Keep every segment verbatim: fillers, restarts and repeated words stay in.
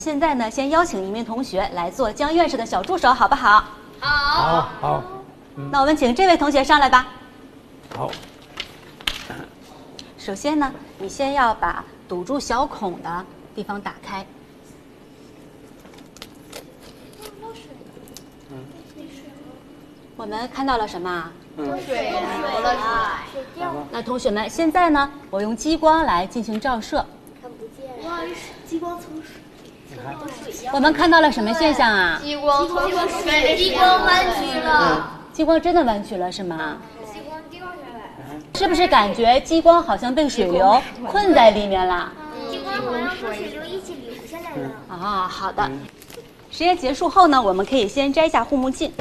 现在呢，先邀请一名同学来做姜院士的小助手，好不好？ 好， 好，好。 嗯、那我们请这位同学上来吧。 好。 首先呢，你先要把堵住小孔的地方打开。嗯。我们看到了什么？ 嗯，水流了出来。 水掉了。 那同学们，现在呢，我用激光来进行照射。 看不见。哇，激光从水。 我们看到了什么现象啊？ 激光从水，激光弯曲了。 激光真的弯曲了是吗？ 激光掉下来。 是不是感觉激光好像被水流困在里面了？ 激光好像和水流一起流下来了。 啊，好的。实验结束后呢，我们可以先摘下护目镜。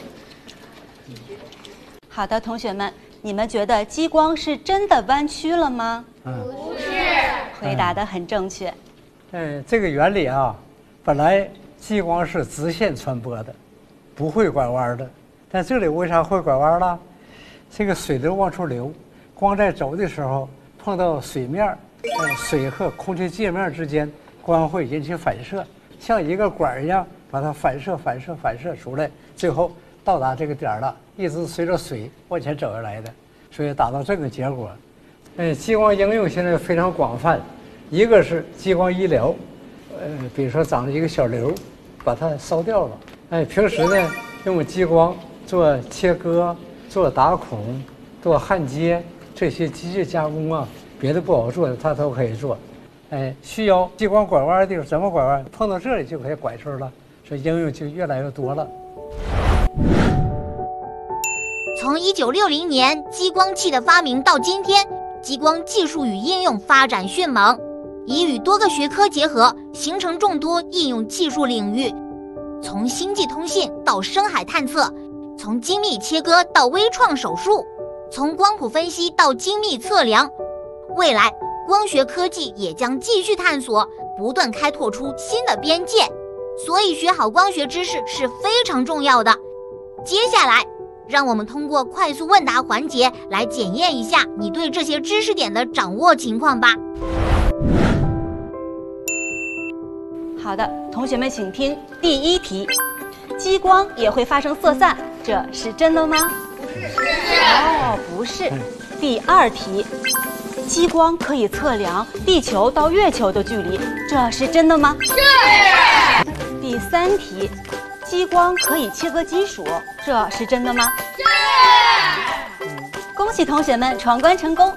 好的，同学们，你们觉得激光是真的弯曲了吗？ 嗯， 不是。 回答得很正确。 嗯，这个原理啊，本来激光是直线传播的，不会拐弯的。但这里为啥会拐弯了？这个水流往出流，光在走的时候碰到水面，呃，水和空气界面之间，光会引起反射，像一个管一样，把它反射、反射、反射出来，最后到达这个点了，一直随着水往前走下来的，所以达到这个结果。嗯，激光应用现在非常广泛。一个是激光医疗，呃，比如说长了一个小瘤，把它烧掉了。哎，平时呢用激光做切割、做打孔、做焊接这些机械加工啊，别的不好做的它都可以做。哎，需要激光拐弯的地方怎么拐弯？碰到这里就可以拐出了，所以应用就越来越多了。 从一九六零年激光器的发明到今天，激光技术与应用发展迅猛。已与多个学科结合，形成众多应用技术领域。从星际通信到深海探测，从精密切割到微创手术，从光谱分析到精密测量，未来光学科技也将继续探索，不断开拓出新的边界。所以学好光学知识是非常重要的。接下来，让我们通过快速问答环节来检验一下你对这些知识点的掌握情况吧。 好的，同学们请听第一题：激光也会发生色散，这是真的吗？ 不是。 哦，不是。第二题：激光可以测量地球到月球的距离，这是真的吗？ 是。 第三题：激光可以切割金属，这是真的吗？ 是。 恭喜同学们闯关成功。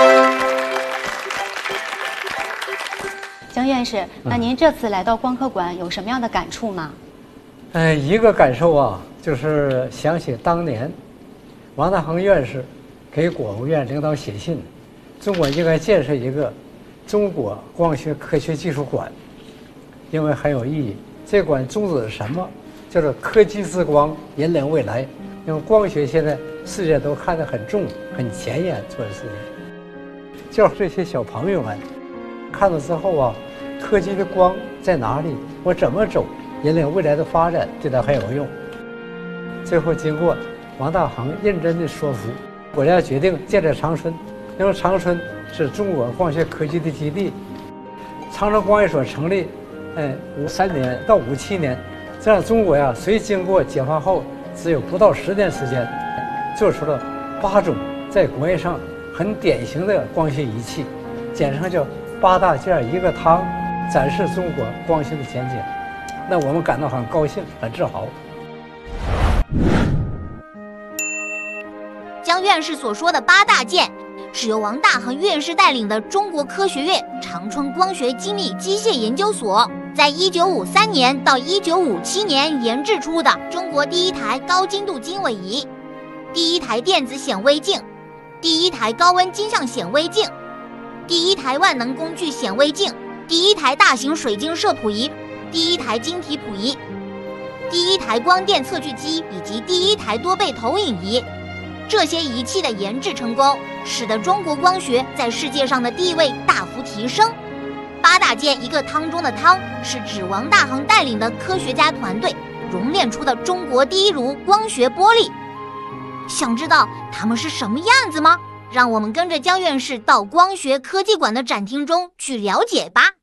姜院士，那您这次来到光科馆有什么样的感触吗？ 哎，一个感受啊，就是想起当年王大珩院士给国务院领导写信，中国应该建设一个中国光学科学技术馆，因为很有意义。这馆宗旨是什么？叫做科技之光，引领未来。因为光学现在世界都看得很重、很前沿做的事情，叫这些小朋友们看了之后啊，科技的光在哪里？我怎么走？引领未来的发展，对他很有用。最后经过王大珩认真的说服，国家决定建在长春，因为长春是中国光学科技的基地。长春光学所成立，哎，五三年到五七年，这样中国呀，虽经过解放后，只有不到十年时间，做出了八种在国际上很典型的光学仪器，简称叫八大件一个汤，展示中国光学的前景。那我们感到很高兴，很自豪。 姜院士所说的八大件，是由王大珩院士带领的中国科学院长春光学精密机械研究所，在一九五三年到一九五七年研制出的中国第一台高精度经纬仪、第一台电子显微镜、第一台高温金像显微镜、第一台万能工具显微镜、第一台大型水晶摄谱仪、第一台晶体谱仪、第一台光电测距机以及第一台多倍投影仪。这些仪器的研制成功，使得中国光学在世界上的地位大幅提升。八大件一个汤中的汤，是指王大珩带领的科学家团队熔炼出的中国第一炉光学玻璃。想知道它们是什么样子吗？让我们跟着姜院士到光学科技馆的展厅中去了解吧。